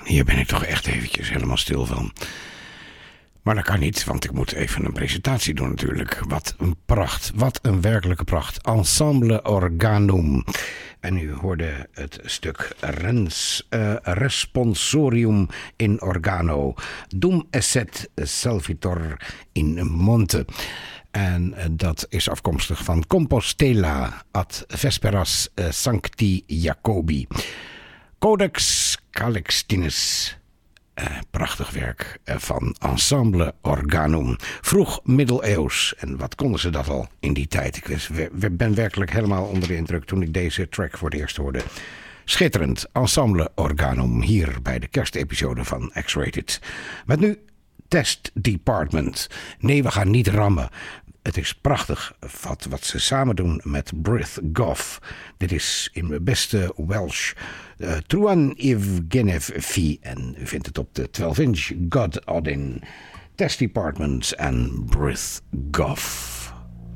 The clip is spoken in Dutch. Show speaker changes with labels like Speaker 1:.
Speaker 1: Hier ben ik toch echt eventjes helemaal stil van. Maar dat kan niet, want ik moet even een presentatie doen natuurlijk. Wat een pracht, wat een werkelijke pracht. Ensemble Organum. En u hoorde het stuk Responsorium in Organo. Dum esset salvitor in monte. En dat is afkomstig van Compostela ad Vesperas Sancti Jacobi. Codex Calixtinus. Prachtig werk van Ensemble Organum. Vroeg middeleeuws. En wat konden ze dat al in die tijd? Ik ben werkelijk helemaal onder de indruk toen ik deze track voor het eerst hoorde. Schitterend. Ensemble Organum. Hier bij de kerstepisode van X-Rated. Met nu Test Department. Nee, we gaan niet rammen. Het is prachtig wat ze samen doen met Brith Goff. Dit is in mijn beste Welsh. Truan Evgenev Fi. En u vindt het op de 12-inch God Odin. Test Department en Brith Goff.